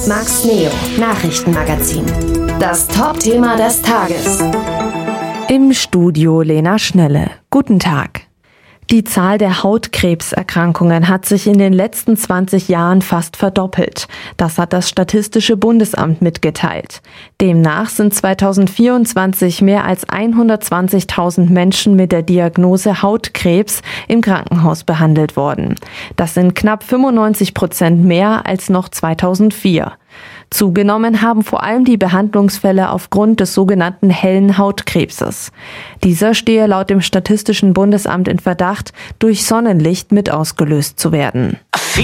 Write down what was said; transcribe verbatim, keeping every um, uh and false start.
Max Neo Nachrichtenmagazin. Das Top-Thema des Tages. Im Studio Lena Schnelle. Guten Tag. Die Zahl der Hautkrebserkrankungen hat sich in den letzten zwanzig Jahren fast verdoppelt. Das hat das Statistische Bundesamt mitgeteilt. Demnach sind zweitausendvierundzwanzig mehr als hundertzwanzigtausend Menschen mit der Diagnose Hautkrebs im Krankenhaus behandelt worden. Das sind knapp fünfundneunzig Prozent mehr als noch zweitausendvier. Zugenommen haben vor allem die Behandlungsfälle aufgrund des sogenannten hellen Hautkrebses. Dieser stehe laut dem Statistischen Bundesamt in Verdacht, durch Sonnenlicht mit ausgelöst zu werden. I feel